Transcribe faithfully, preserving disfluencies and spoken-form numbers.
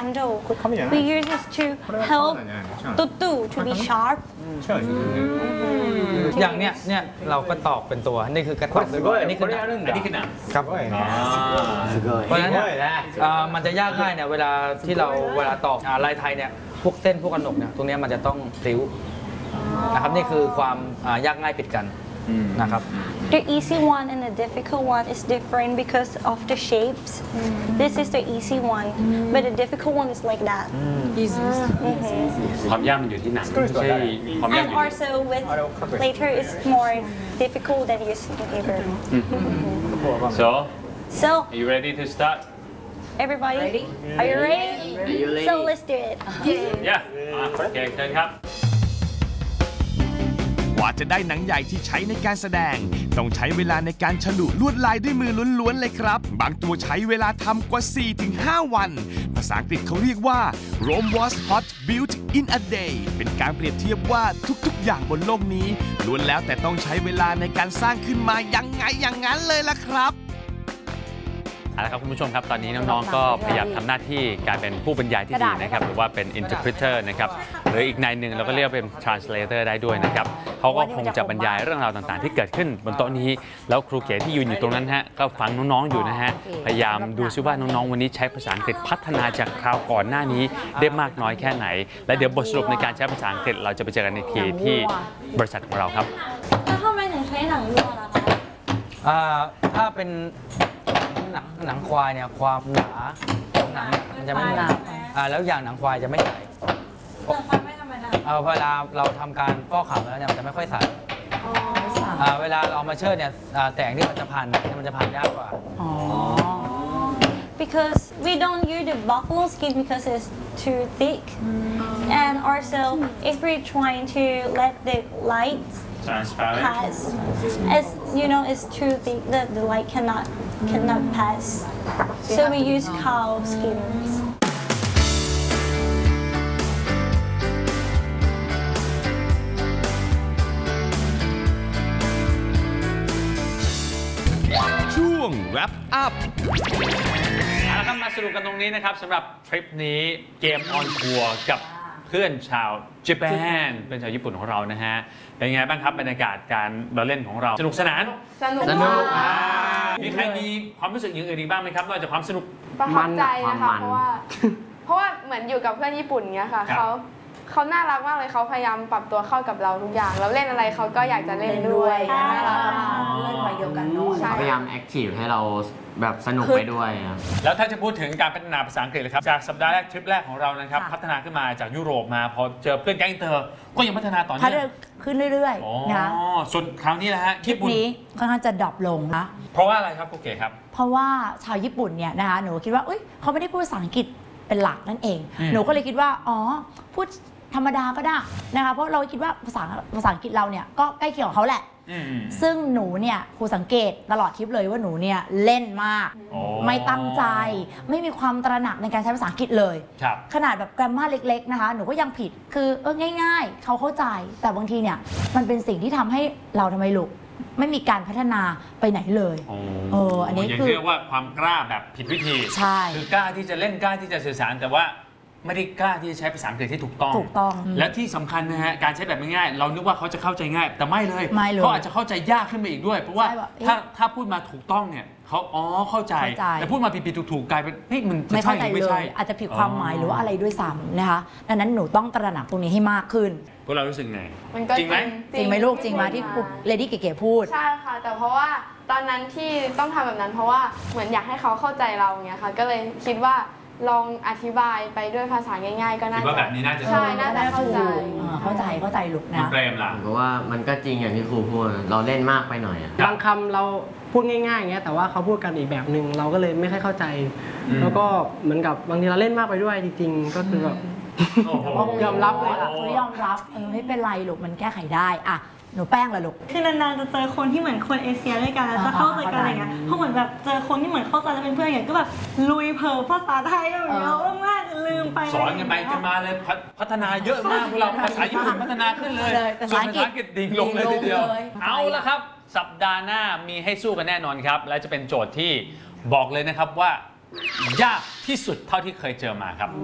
handle. We use this to help tutu to be sharp. อย่างเนี้ยเนี่ยเราก็ตอกเป็นตัวนี่คือกระตอกอันนี้คือหนังอันนี้คือหนังครับเพราะฉะนั้นมันจะยากง่ายเนี่ยเวลาที่เราเวลาตอกลายไทยเนี่ยพวกเส้นพวกกระหนกเนี่ยตรงนี้มันจะต้องพลิ้วนะครับนี่คือความยากง่ายผิดกันนะครับ The easy one and the difficult one is different because of the shapes. This is the easy one, but the difficult one is like that. Easy. ความยากมันอยู่ที่หนังไม่ใช่ความยาก And also with later it's more difficult than using paper. So So are you ready to start? everybody, are you ready? So let's do it. Yeah โอเคเชิญครับกว่าจะได้หนังใหญ่ที่ใช้ในการแสดงต้องใช้เวลาในการฉลุลวดลายด้วยมือล้วนๆเลยครับบางตัวใช้เวลาทำกว่า สี่ถึงห้า วันภาษาอังกฤษเขาเรียกว่า Rome was hot built in a day เป็นการเปรียบเทียบว่าทุกๆอย่างบนโลกนี้ล้วนแล้วแต่ต้องใช้เวลาในการสร้างขึ้นมายังไงอย่างนั้นเลยล่ะครับเอาละครับคุณผู้ชมครับตอนนี้น้องๆก็พยายามทำหน้าที่การเป็นผู้บรรยายที่ดีนะครับหรือว่าเป็น interpreter นะครับหรืออีกในหนึ่งเราก็เรียกเป็น translator ได้ด้วยนะครับเขาก็คงจะบรรยายเรื่องราวต่างๆที่เกิดขึ้นบนโต๊ะนี้แล้วครูเก๋ที่ยืนอยู่ตรงนั้นฮะก็ฟังน้องๆอยู่นะฮะพยายามดูซิว่าน้องๆวันนี้ใช้ภาษาอังกฤษพัฒนาจากคราวก่อนหน้านี้ได้มากน้อยแค่ไหนและเดี๋ยวบทสรุปในการใช้ภาษาอังกฤษเราจะไปเจอกันในทีที่บริษัทของเราครับแล้วทำไมถึงใช้หนังวัวล่ะคะถ้าเป็นหนังหนังควายเนี่ยความหนาของหนังมันจะไม่หนาแล้วอย่างหนังควายจะไม่ใสหนังควายไม่ธรรมดาเวลาเราทำการฟอกขาวแล้วเนี่ยมันจะไม่ค่อยใสเวลาเรามาเชิดเนี่ยแสงที่มันจะผ่านมันจะผ่านยากกว่า because we don't use the buffalo skin because it's too thick and also if we're trying to let the light pass as you know it's too thick that the light cannot cannot pass so we use cow skins ช่วง wrap up เอาละครับมาสรุปกันตรงนี้นะครับสำหรับทริปนี้เกมออนทัวร์กับเพื่อนชาวญี่ปุ่นเป็นชาวญี่ปุ่นของเรานะฮะเป็นไงบ้างครับบรรยากาศการเราเล่นของเราสนุกสนานสนุกมีใครมีความรู้สึกอย่างอื่นอีกบ้างไหมครับนอกจากความสนุกประทับใจนะคะเพราะว่าเพราะว่าเหมือนอยู่กับเพื่อนญี่ปุ่นเงี้ยค่ะเขาเขาน่ารักมากเลยเขาพยายามปรับตัวเข้ากับเราทุกอย่างเราเล่นอะไรเขาก็อยากจะเล่นด้วยน่ารักเล่นไปเดียวกันด้วยพยายามแอคทีฟให้เราแบบสนุกไปด้วยแล้วถ้าจะพูดถึงการพัฒนาภาษาอังกฤษเลยครับจากสัปดาห์แรกทริปแรกของเรานะครับพัฒนาขึ้นมาจากยุโรปมาพอเจอเพื่อนแก๊งอินเตอร์ก็ยังพัฒนาต่อเนื่องขึ้นเรื่อยๆนะส่วนคราวนี้แหละฮะทริปนี้ค่อนข้างจะดรอปลงนะเพราะว่าอะไรครับครูเก๋ครับเพราะว่าชาวญี่ปุ่นเนี่ยนะคะหนูคิดว่าเอ้ยเขาไม่ได้พูดภาษาอังกฤษเป็นหลักนั่นเองหนูก็เลยคิดว่าอ๋อพูดธรรมดาก็ได้นะคะเพราะเราคิดว่าภาษาภาษาอังกฤษเราเนี่ยก็ใกล้เคียงกับเขาแหละซึ่งหนูเนี่ยครูสังเกตตลอดทริปเลยว่าหนูเนี่ยเล่นมากไม่ตั้งใจไม่มีความตระหนักในการใช้ภาษาอังกฤษเลยขนาดแบบแกรมมาเล็กๆนะคะหนูก็ยังผิดคือเออง่ายๆเขาเข้าใจแต่บางทีเนี่ยมันเป็นสิ่งที่ทำให้เราทำไมลูกไม่มีการพัฒนาไปไหนเลยเอออันนี้คือเรียกว่าความกล้าแบบผิดวิธีใช่คือกล้าที่จะเล่นกล้าที่จะสื่อสารแต่ว่าไม่ได้กล้าที่จะใช้ภาษาอังกฤษที่ถูกต้องถูกต้องและที่สำคัญนะฮะการใช้แบบง่ายๆเรานึกว่าเขาจะเข้าใจง่ายแต่ไม่เลยเขาอาจจะเข้าใจยากขึ้นไปอีกด้วยเพราะว่าถ้าถ้าพูดมาถูกต้องเนี่ยเขาอ๋อเข้าใจแต่พูดมาผิดๆถูกๆกลายเป็นเฮ้ยมันไม่เข้าใจเลยอาจจะผิดความหมายหรือว่าอะไรด้วยซ้ำนะคะดังนั้นหนูต้องตระหนักตรงนี้ให้มากขึ้นพวกเรารู้สึกไงจริงไหมจริงไหมลูกจริงไหมที่เลดี้เก๋ๆพูดใช่ค่ะแต่เพราะว่าตอนนั้นที่ต้องทำแบบนั้นเพราะว่าเหมือนอยากให้เขาเข้าใจเราเงี้ยค่ะก็เลยคิดว่าลองอธิบายไปด้วยภาษาง่ายๆก็น่าจะว่าแบบนี้น่าจะใช่น่าจะเข้าใจเข้าใจเข้าใจลูกนะเปรมล่ะเพราะว่ามันก็จริงอย่างที่ครูพูดเราเล่นมากไปหน่อยบางคำเราพูดง่ายๆอย่างเงี้ยแต่ว่าเขาพูดกันอีกแบบหนึ่งเราก็เลยไม่ค่อยเข้าใจแล้วก็เหมือนกับบางทีเราเล่นมากไปด้วยจริงๆก็คือแบบยอมรับเลยค่ะยอมรับเออไม่เป็นไรลูกมันแก้ไขได้อะหนูแป้งเหรอลูกคือนานๆจะเจอคนที่เหมือนคนเอเชียด้วยกันแล้วจะเข้าใจกันอะไรเงี้ยเพราะเหมือนแบบเจอคนที่เหมือนเข้าใจแล้วเป็นเพื่อนอย่างก็แบบลุยเผลอภาษาไทยกันเยอะมากลืมไปสอนกันไปกันมาเลยพัฒนาเยอะมากพวกเราภาษาญี่ปุ่นพัฒนาขึ้นเลยส่วนภาษาอังกฤษดิ่งลงเลยทีเดียวเอาละครับสัปดาห์หน้ามีให้สู้กันแน่นอนครับและจะเป็นโจทย์ที่บอกเลยนะครับว่ายากที่สุดเท่าที่เคยเจอมาครับ